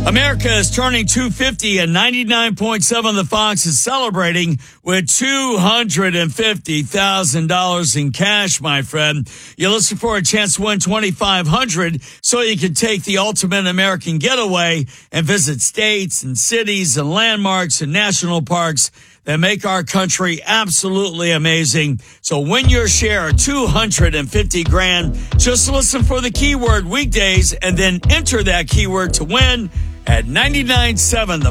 America is turning 250 and 99.7 The Fox is celebrating with $250,000 in cash, my friend. You're listening for a chance to win $2,500 so you can take the ultimate American getaway and visit states and cities and landmarks and national parks that make our country absolutely amazing. So win your share of $250,000. Just listen for the keyword weekdays and then enter that keyword to win at 99.7 The